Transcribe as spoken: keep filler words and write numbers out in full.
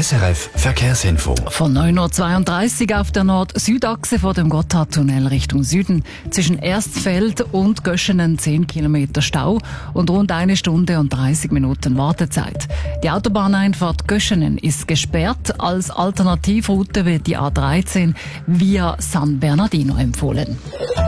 S R F Verkehrsinfo. Von neun Uhr zweiunddreißig auf der Nord-Süd-Achse vor dem Gotthardtunnel Richtung Süden. Zwischen Erstfeld und Göschenen zehn Kilometer Stau und rund eine Stunde und dreißig Minuten Wartezeit. Die Autobahneinfahrt Göschenen ist gesperrt. Als Alternativroute wird die A dreizehn via San Bernardino empfohlen.